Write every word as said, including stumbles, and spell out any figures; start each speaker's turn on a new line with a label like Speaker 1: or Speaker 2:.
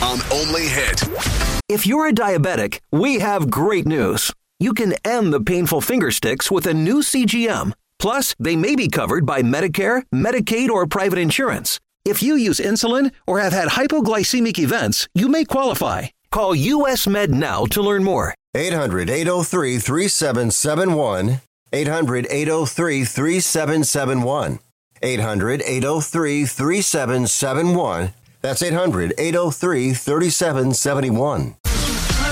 Speaker 1: on Only Hit.
Speaker 2: If you're a diabetic, we have great news. You can end the painful finger sticks with a new C G M. Plus, they may be covered by Medicare, Medicaid, or private insurance. If you use insulin or have had hypoglycemic events, you may qualify. Call U S Med now to learn more.
Speaker 3: eight hundred, eight oh three, three seven seven one. eight hundred, eight oh three, three seven seven one. eight hundred, eight oh three, three seven seven one. That's eight hundred, eight oh three, three seven seven one.